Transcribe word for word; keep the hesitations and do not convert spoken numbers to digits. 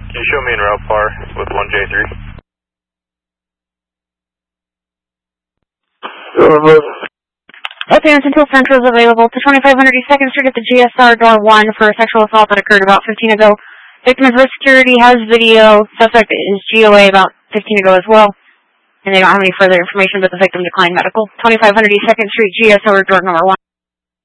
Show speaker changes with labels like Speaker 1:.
Speaker 1: Can you show me in route par with one J three?
Speaker 2: Okay, Central Central is available to twenty-five hundred East second Street at the G S R door one for a sexual assault that occurred about fifteen ago. Victim is with security, has video. Suspect is G O A about fifteen ago as well. And they don't have any further information, but the victim declined medical. twenty-five hundred East second Street, G S R door number one.